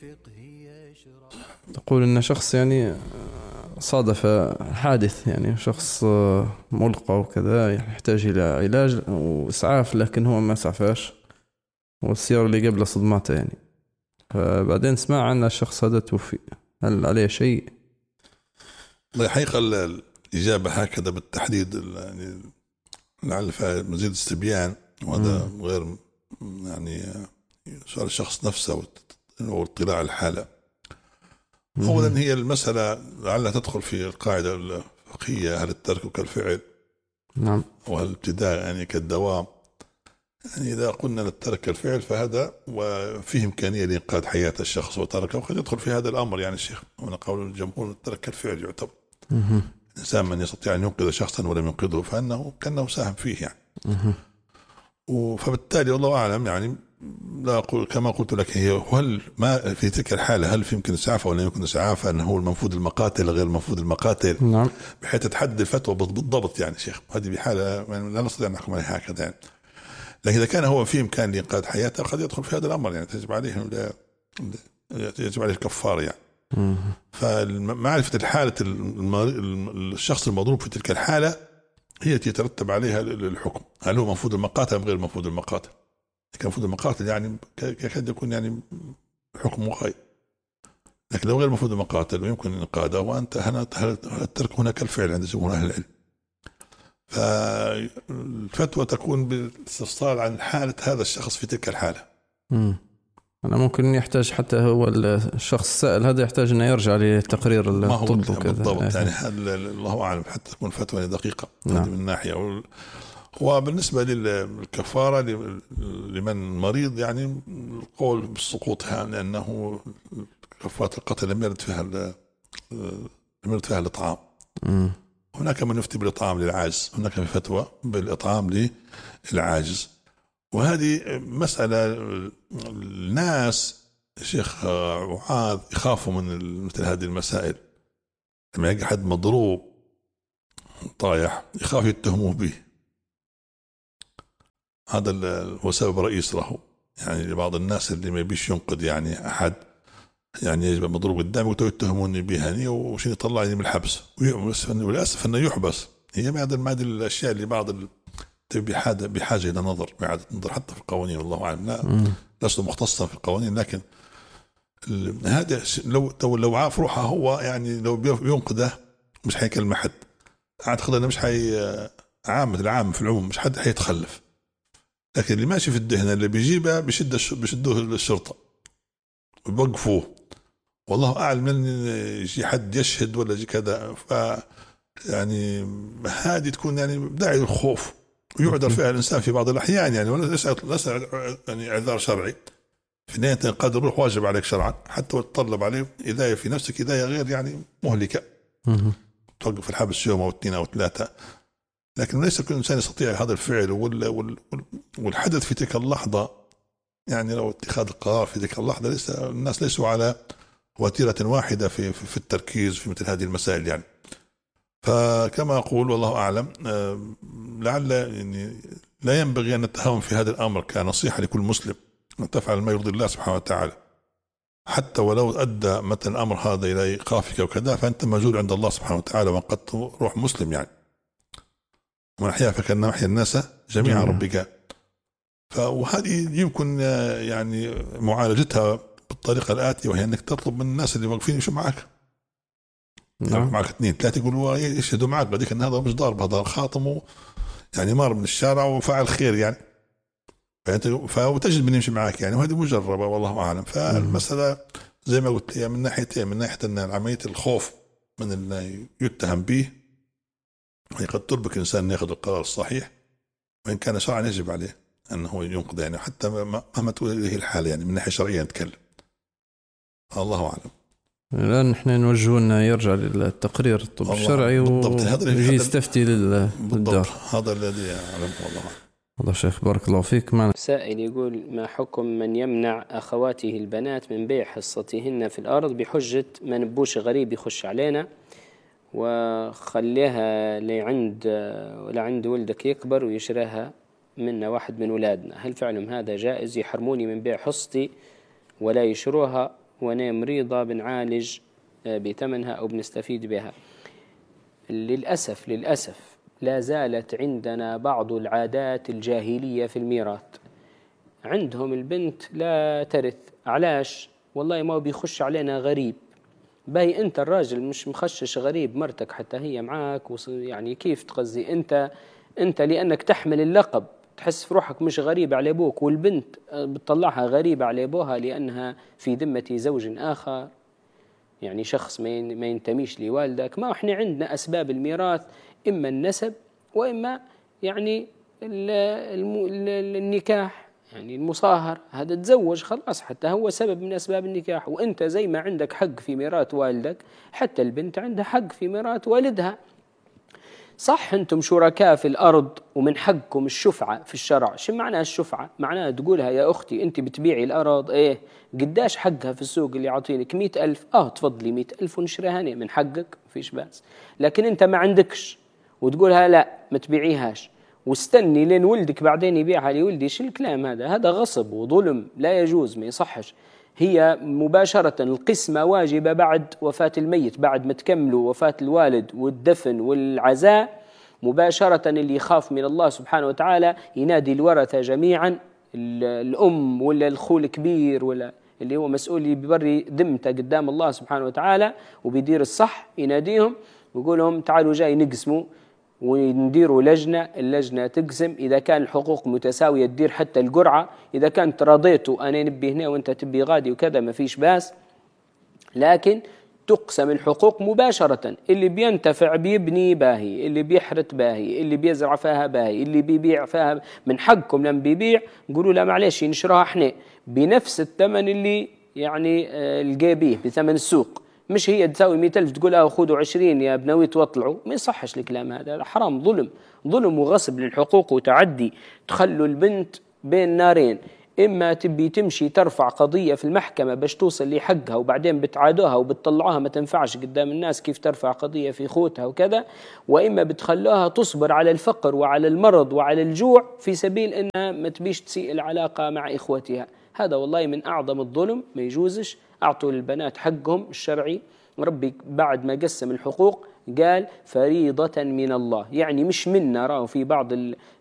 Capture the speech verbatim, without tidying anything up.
تقول أن شخص يعني صادف حادث، يعني شخص ملقى وكذا يحتاج إلى علاج وإسعاف، لكن هو ما سعفاش والسيارة اللي قبله صدماته يعني، فبعدين سمع عن الشخص هذا توفي، هل عليه شيء؟ الحقيقة الإجابة هكذا بالتحديد يعني لعل فيها مزيد استبيان، وهذا مم. غير يعني سؤال الشخص نفسه واطلاع الحالة. مم. أولا هي المسألة لعلها تدخل في القاعدة الفقهية، هل الترك كالفعل؟ نعم. وهل الابتداء يعني كالدوام؟ يعني إذا قلنا الترك كالفعل فهذا وفيه إمكانية لإنقاذ حياة الشخص وتركه، وقد يدخل في هذا الأمر يعني الشيخ، هنا قول الجمهور الترك كالفعل يعتبر. مم. الإنسان من يستطيع أن ينقذ شخصا ولم ينقذه فأنه كأنه ساهم فيه يعني. مم. فبالتالي والله أعلم يعني لا أقول كما قلت لك، هي هل ما في تلك الحالة هل في يمكن إسعافه ولا يمكن إسعافه، أنه هو المنفوذ المقاتل غير المنفوذ المقاتل. نعم. بحيث تحدد الفتوى بالضبط يعني شيخ، هذه بحالة يعني لا نستطيع أن نحكم عليها هكذا يعني. لكن إذا كان هو في إمكان لإنقاذ حياته قد يدخل في هذا الأمر يعني، تجب عليه يجب عليه الكفارة يعني. مم. فمعرفة الحالة الشخص المضروب في تلك الحالة هي يترتب عليها الحكم، هل هو منفوذ المقاتل أم غير منفوذ المقاتل. كان منفوذ المقاتل يعني يكاد يكون يعني حكم مخير، لكن لو غير منفوذ المقاتل ويمكن إنقاذه وأنت هل الترك هناك الفعل عند جمهور أهل العلم. فالفتوى تكون بالاستفسار عن حالة هذا الشخص في تلك الحالة. مم. أنا ممكن يحتاج حتى هو الشخص السائل هذا يحتاج أن يرجع لتقرير الطب وكذا بالضبط يعني هذا الله أعلم حتى تكون فتوى دقيقة. نعم. من ناحية. وبالنسبة للكفارة لمن مريض يعني القول بسقوطها لأنه كفارة القتل لم يرد فيها لم يرد فيها الإطعام. هناك من يفتي بالإطعام للعاجز، هناك من فتوى بالإطعام للعاجز، وهذه مسألة الناس شيخ معاذ يخافوا من مثل هذه المسائل. لما يجي حد مضروب طايح يخاف يتهموه به، هذا هو سبب رئيس له يعني لبعض الناس اللي ما يبيش ينقذ يعني أحد، يعني يجب مضروب قدامي ويتهموني بهني وشين يطلعني من الحبس، وللأسف أنه يحبس. هي بعض المادة الأشياء اللي بعض بحاجة بحاجة إلى نظر وإعادة نظر حتى في القوانين، والله أعلم لا لست مختصا في القوانين، لكن هذا لو لو عارف روحه هو يعني لو بينقذه مش حيكلم حد، أعتقد أنه مش حي عامة العام في العموم مش حد حيتخلف. لكن اللي ماشي في الدهنة اللي بيجيبها بشدة بشدوه للشرطة ويوقفوه، والله أعلم من يجي حد يشهد ولا يجي كذا، ف يعني هذه تكون يعني داعي للخوف ويعذر فيها الإنسان في بعض الأحيان يعني، ولا ليس ليس يعني إعذار شرعي. في نهاية قد الروح واجب عليك شرعا حتى وتطلب عليه إذاية في نفسك، إذاية غير يعني مهلكة توقف الحبس يوم أو اثنين أو ثلاثة، لكن ليس كل إنسان يستطيع هذا الفعل والحدث في تلك اللحظة. يعني لو اتخاذ القرار في تلك اللحظة ليس الناس ليسوا على وتيرة واحدة في في التركيز في مثل هذه المسائل يعني. فكما أقول والله أعلم لعل يعني لا ينبغي أن نتهاون في هذا الأمر كنصيحة لكل مسلم أن تفعل ما يرضي الله سبحانه وتعالى، حتى ولو أدى مثل الأمر هذا إلى إيقافك وكذا فأنت موجود عند الله سبحانه وتعالى وانقذت روح مسلم يعني. ومن أحيا فكأنما أحيا الناس جميعا ربك. فهذه يمكن يعني معالجتها بالطريقة الآتية، وهي أنك تطلب من الناس اللي واقفين يشوفوا معك. نعم. معك اثنين ثلاثة يقولوا يشهدوا معك بعدك أن هذا مش ضارب، هذا خاطم يعني مار من الشارع وفعل خير يعني، فتجد من يمشي معك يعني، وهذه مجربة والله أعلم. فالمسألة زي ما قلت هي من ناحيتين، من ناحية أن عملية الخوف من أن يتهم به وهي قد تربك إنسان يأخذ القرار الصحيح، وإن كان شرعا يجب عليه أنه ينقذ يعني حتى مهما تقول هذه الحالة يعني من ناحية شرعية نتكلم، الله أعلم. الآن نحن نوجه أنه يرجع للتقرير الطب الشرعي ويجي يستفتي للدار. هذا الذي أعلمه والله. الله شيخ بارك الله فيك. معنا سائل يقول: ما حكم من يمنع أخواته البنات من بيع حصتهن في الأرض بحجة ما نبوش غريب يخش علينا وخليها لعند لعند ولدك يكبر ويشراها منا واحد من أولادنا، هل فعلهم هذا جائز؟ يحرموني من بيع حصتي ولا يشروها وانا مريضة بنعالج بثمنها أو بنستفيد بها. للأسف للأسف لا زالت عندنا بعض العادات الجاهلية في الميراث. عندهم البنت لا ترث، علاش؟ والله ما بيخش علينا غريب. باي أنت الراجل مش مخشش غريب، مرتك حتى هي معاك، يعني كيف تقصدي أنت أنت لأنك تحمل اللقب تحس في روحك مش غريب على أبوك، والبنت بتطلعها غريبة على أبوها لأنها في ذمة زوج آخر، يعني شخص ما ينتميش لوالدك. ما احنا عندنا أسباب الميراث إما النسب وإما يعني النكاح، يعني المصاهر، هذا تزوج خلاص حتى هو سبب من أسباب النكاح. وأنت زي ما عندك حق في ميراث والدك حتى البنت عندها حق في ميراث والدها. صح أنتم شركاء في الأرض ومن حقكم الشفعة في الشرع. شو معنى الشفعة؟ معناها تقولها يا أختي أنت بتبيعي الأرض، إيه قداش حقها في السوق اللي يعطينك؟ مئة ألف، آه تفضلي مئة ألف ونشريها من حقك، فيش بأس. لكن أنت ما عندكش وتقولها لا ما تبيعيهاش واستني لين ولدك بعدين يبيعها لولدي، شو الكلام هذا؟ هذا غصب وظلم لا يجوز، ما يصحش. هي مباشرة القسمة واجبة بعد وفاة الميت، بعد ما تكملوا وفاة الوالد والدفن والعزاء مباشرة اللي يخاف من الله سبحانه وتعالى ينادي الورثة جميعا، الأم ولا الأخو الكبير ولا اللي هو مسؤول اللي بيبري ذمته قدام الله سبحانه وتعالى وبيدير الصح، يناديهم ويقول لهم تعالوا جاي نقسموا ونديروا لجنة، اللجنة تقسم. إذا كان الحقوق متساوية تدير حتى القرعة، إذا كانت رضيتوا أنا نبي هنا وأنت تبي غادي وكذا ما فيش باس، لكن تقسم الحقوق مباشرة. اللي بينتفع بيبني باهي، اللي بيحرث باهي، اللي بيزرع فيها باهي، اللي بيبيع فيها من حقكم. لما بيبيع قولوا لا معلش نشراها احنا بنفس الثمن اللي يعني القى بيه بثمن السوق، مش هي تساوي مئة ألف تقول اه خذوا عشرين يا بنويت واطلعوا. ما يصحش الكلام هذا، حرام، ظلم ظلم وغصب للحقوق وتعدي. تخلوا البنت بين نارين، إما تبي تمشي ترفع قضية في المحكمة باش توصل لحقها وبعدين بتعادوها وبتطلعوها ما تنفعش قدام الناس كيف ترفع قضية في خوتها وكذا، وإما بتخلوها تصبر على الفقر وعلى المرض وعلى الجوع في سبيل إنها ما تبيش تسيء العلاقة مع إخوتها. هذا والله من أعظم الظلم، ما يجوزش. أعطوا للبنات حقهم الشرعي. ربي بعد ما قسم الحقوق قال فريضة من الله، يعني مش منا. رأوا في بعض